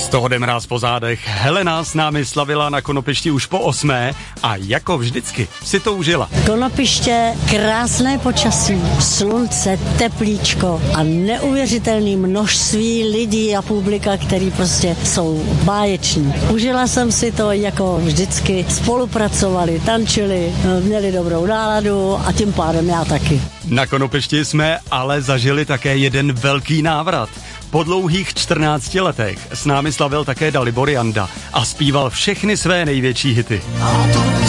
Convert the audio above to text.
Z toho jde mráz po zádech. Helena s námi slavila na Konopišti už po 8. a jako vždycky si to užila. Konopiště, krásné počasí, slunce, teplíčko a neuvěřitelné množství lidí a publika, který prostě jsou báječní. Užila jsem si to jako vždycky, spolupracovali, tančili, měli dobrou náladu a tím pádem já taky. Na Konopišti jsme ale zažili také jeden velký návrat. Po dlouhých 14 letech s námi slavil také Dalibor Janda a zpíval všechny své největší hity.